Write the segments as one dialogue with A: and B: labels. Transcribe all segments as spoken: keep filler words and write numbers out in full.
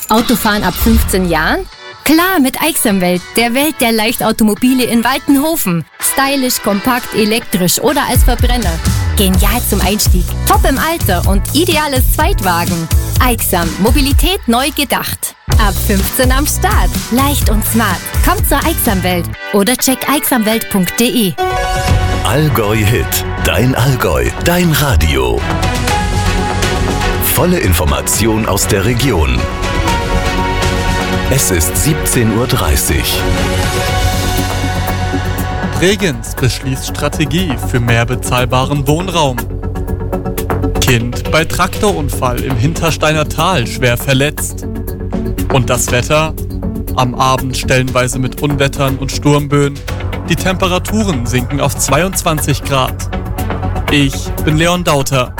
A: Autofahren ab fünfzehn Jahren? Klar, mit Aixamwelt, der Welt der Leichtautomobile in Waltenhofen. Stylisch, kompakt, elektrisch oder als Verbrenner. Genial zum Einstieg, top im Alter und ideales Zweitwagen. Aixam, Mobilität neu gedacht. Ab fünfzehn am Start. Leicht und smart. Kommt zur Aixamwelt oder check aixamwelt punkt de.
B: Allgäu Hit. Dein Allgäu. Dein Radio. Volle Information aus der Region. Es ist siebzehn Uhr dreißig.
C: Bregenz beschließt Strategie für mehr bezahlbaren Wohnraum. Kind bei Traktorunfall im Hintersteiner Tal schwer verletzt. Und das Wetter? Am Abend stellenweise mit Unwettern und Sturmböen. Die Temperaturen sinken auf zweiundzwanzig Grad. Ich bin Leon Dauter.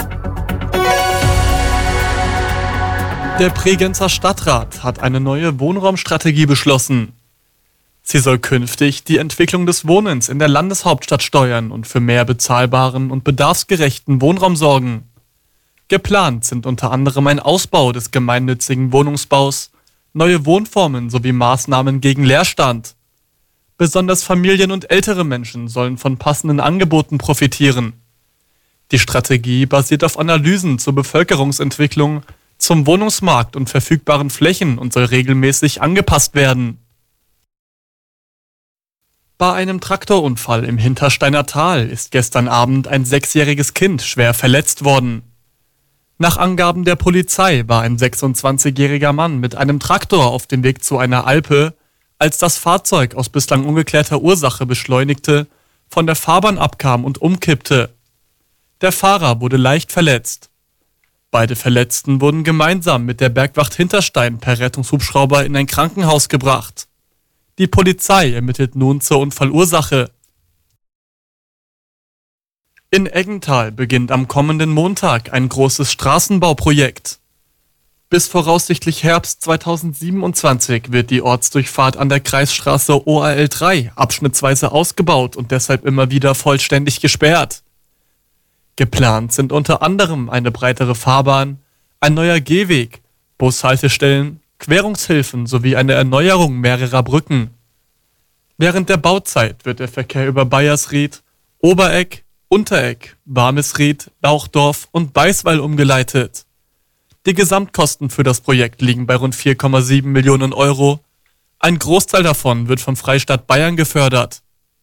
C: Der Bregenzer Stadtrat hat eine neue Wohnraumstrategie beschlossen. Sie soll künftig die Entwicklung des Wohnens in der Landeshauptstadt steuern und für mehr bezahlbaren und bedarfsgerechten Wohnraum sorgen. Geplant sind unter anderem ein Ausbau des gemeinnützigen Wohnungsbaus, neue Wohnformen sowie Maßnahmen gegen Leerstand. Besonders Familien und ältere Menschen sollen von passenden Angeboten profitieren. Die Strategie basiert auf Analysen zur Bevölkerungsentwicklung, zum Wohnungsmarkt und verfügbaren Flächen und soll regelmäßig angepasst werden. Bei einem Traktorunfall im Hintersteiner Tal ist gestern Abend ein sechsjähriges Kind schwer verletzt worden. Nach Angaben der Polizei war ein sechsundzwanzigjähriger Mann mit einem Traktor auf dem Weg zu einer Alpe, als das Fahrzeug aus bislang ungeklärter Ursache beschleunigte, von der Fahrbahn abkam und umkippte. Der Fahrer wurde leicht verletzt. Beide Verletzten wurden gemeinsam mit der Bergwacht Hinterstein per Rettungshubschrauber in ein Krankenhaus gebracht. Die Polizei ermittelt nun zur Unfallursache. In Eggental beginnt am kommenden Montag ein großes Straßenbauprojekt. Bis voraussichtlich Herbst zweitausendsiebenundzwanzig wird die Ortsdurchfahrt an der Kreisstraße O A L drei abschnittsweise ausgebaut und deshalb immer wieder vollständig gesperrt. Geplant sind unter anderem eine breitere Fahrbahn, ein neuer Gehweg, Bushaltestellen, Querungshilfen sowie eine Erneuerung mehrerer Brücken. Während der Bauzeit wird der Verkehr über Bayersried, Oberegg, Unteregg, Barmesried, Lauchdorf und Beisweil umgeleitet. Die Gesamtkosten für das Projekt liegen bei rund vier Komma sieben Millionen Euro. Ein Großteil davon wird vom Freistaat Bayern gefördert.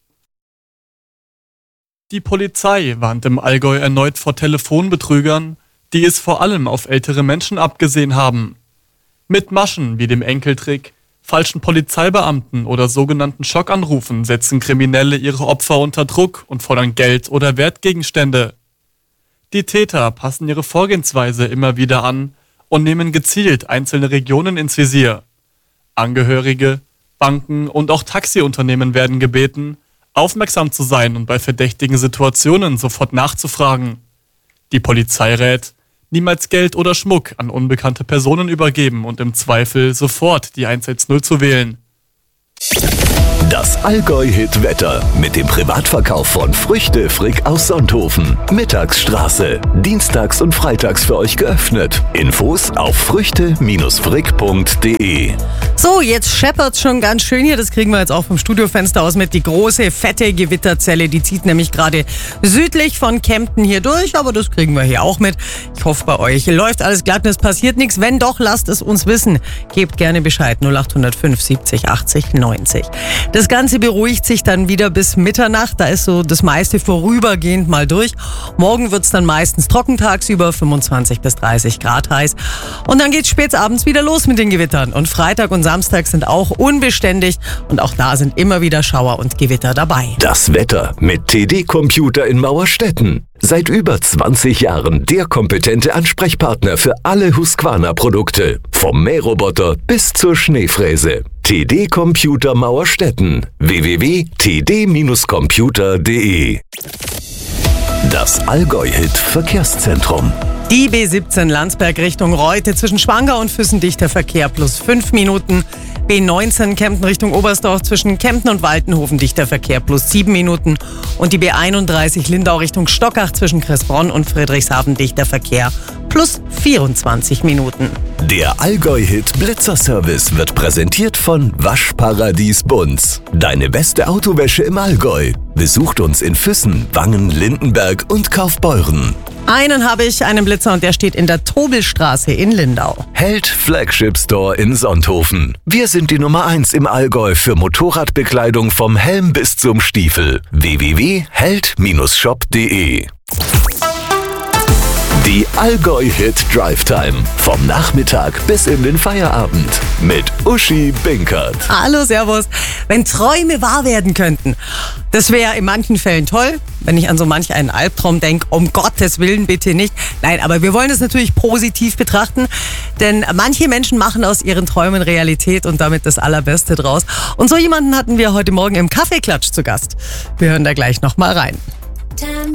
C: Die Polizei warnt im Allgäu erneut vor Telefonbetrügern, die es vor allem auf ältere Menschen abgesehen haben. Mit Maschen wie dem Enkeltrick, falschen Polizeibeamten oder sogenannten Schockanrufen setzen Kriminelle ihre Opfer unter Druck und fordern Geld oder Wertgegenstände. Die Täter passen ihre Vorgehensweise immer wieder an und nehmen gezielt einzelne Regionen ins Visier. Angehörige, Banken und auch Taxiunternehmen werden gebeten, aufmerksam zu sein und bei verdächtigen Situationen sofort nachzufragen. Die Polizei rät, niemals Geld oder Schmuck an unbekannte Personen übergeben und im Zweifel sofort die eins eins null zu wählen.
B: Das Allgäu-Hit-Wetter mit dem Privatverkauf von Früchte Frick aus Sonthofen. Mittagsstraße. Dienstags und freitags für euch geöffnet. Infos auf früchte frick punkt de.
D: So, jetzt scheppert's schon ganz schön hier. Das kriegen wir jetzt auch vom Studiofenster aus mit. Die große, fette Gewitterzelle, die zieht nämlich gerade südlich von Kempten hier durch. Aber das kriegen wir hier auch mit. Ich hoffe, bei euch läuft alles glatt und es passiert nichts. Wenn doch, lasst es uns wissen. Gebt gerne Bescheid. null acht null fünf siebzig achtzig neunzig. Das Ganze beruhigt sich dann wieder bis Mitternacht. Da ist so das meiste vorübergehend mal durch. Morgen wird's dann meistens trocken tagsüber, fünfundzwanzig bis dreißig Grad heiß. Und dann geht's späts abends wieder los mit den Gewittern. Und Freitag und Samstag sind auch unbeständig. Und auch da sind immer wieder Schauer und Gewitter dabei.
B: Das Wetter mit T D Computer in Mauerstetten. Seit über zwanzig Jahren der kompetente Ansprechpartner für alle Husqvarna-Produkte. Vom Mähroboter bis zur Schneefräse. T D Computer Mauerstetten. w w w punkt t d computer punkt de. Das Allgäu-Hit Verkehrszentrum.
D: Die B siebzehn Landsberg Richtung Reute zwischen Schwangau und Füssendichter Verkehr plus fünf Minuten. B neunzehn Kempten Richtung Oberstdorf zwischen Kempten und Waltenhofen dichter Verkehr plus sieben Minuten. Und die B einunddreißig Lindau Richtung Stockach zwischen Kressbronn und Friedrichshafen dichter Verkehr plus vierundzwanzig Minuten.
B: Der Allgäu-Hit Blitzer-Service wird präsentiert von Waschparadies Bunz. Deine beste Autowäsche im Allgäu. Besucht uns in Füssen, Wangen, Lindenberg und Kaufbeuren.
D: Einen habe ich, einen Blitzer, und der steht in der Tobelstraße in Lindau.
B: Held Flagship Store in Sonthofen. Wir sind die Nummer eins im Allgäu für Motorradbekleidung vom Helm bis zum Stiefel. w w w punkt held Bindestrich shop punkt de Die Allgäu-Hit Drive Time. Vom Nachmittag bis in den Feierabend. Mit Uschi Binkert.
D: Hallo, servus. Wenn Träume wahr werden könnten, das wäre in manchen Fällen toll. Wenn ich an so manch einen Albtraum denke, um Gottes Willen bitte nicht. Nein, aber wir wollen es natürlich positiv betrachten. Denn manche Menschen machen aus ihren Träumen Realität und damit das Allerbeste draus. Und so jemanden hatten wir heute Morgen im Kaffeeklatsch zu Gast. Wir hören da gleich nochmal rein.